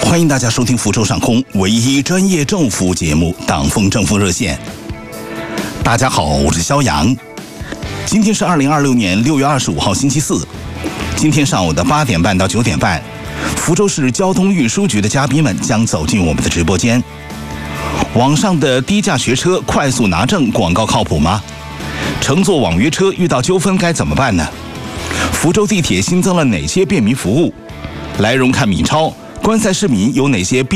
欢迎大家收听福州上空唯一专业政务服务节目《党风政风热线》。大家好，我是肖阳。今天是2026年6月25号星期四。今天上午的8点半到9点半，福州市交通运输局的嘉宾们将走进我们的直播间。网上的低价学车快速拿证广告靠谱吗？乘坐网约车遇到纠纷该怎么办呢？福州地铁新增了哪些便民服务？来荣看米超，观赛市民有哪些